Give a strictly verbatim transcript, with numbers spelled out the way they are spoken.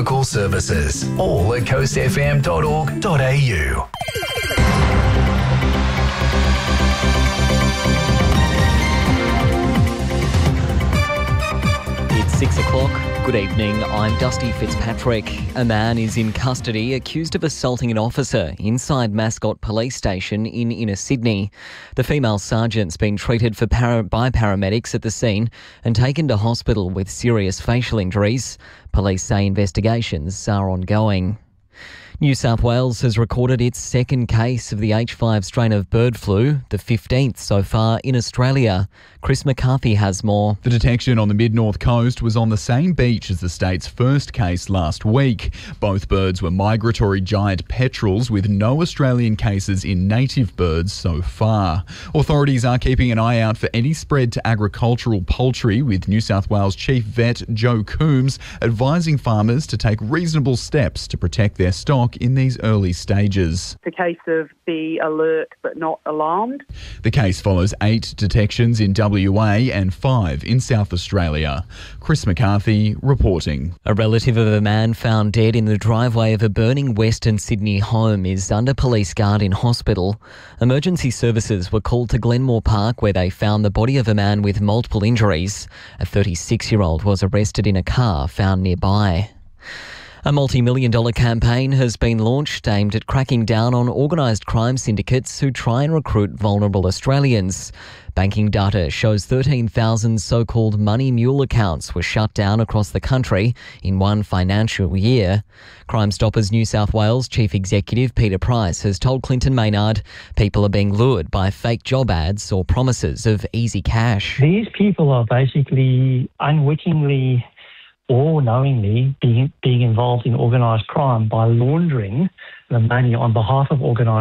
local services. All at coast f m dot org dot a u. It's six o'clock. Good evening, I'm Dusty Fitzpatrick. A man is in custody accused of assaulting an officer inside Mascot Police Station in inner Sydney. The female sergeant's been treated for para- by paramedics at the scene and taken to hospital with serious facial injuries. Police say investigations are ongoing. New South Wales has recorded its second case of the H five strain of bird flu, the fifteenth so far in Australia. Chris McCarthy has more. The detection on the mid-north coast was on the same beach as the state's first case last week. Both birds were migratory giant petrels with no Australian cases in native birds so far. Authorities are keeping an eye out for any spread to agricultural poultry, with New South Wales Chief Vet Joe Coombs advising farmers to take reasonable steps to protect their stock in these early stages. It's a case of be alert but not alarmed. The case follows eight detections in W A and five in South Australia. Chris McCarthy reporting. A relative of a man found dead in the driveway of a burning Western Sydney home is under police guard in hospital. Emergency services were called to Glenmore Park, where they found the body of a man with multiple injuries. A thirty-six-year-old was arrested in a car found nearby. A multi-million dollar campaign has been launched aimed at cracking down on organised crime syndicates who try and recruit vulnerable Australians. Banking data shows thirteen thousand so-called money mule accounts were shut down across the country in one financial year. Crime Stoppers New South Wales Chief Executive Peter Price has told Clinton Maynard people are being lured by fake job ads or promises of easy cash. These people are basically unwittingly or knowingly being, being involved in organised crime by laundering the money on behalf of organised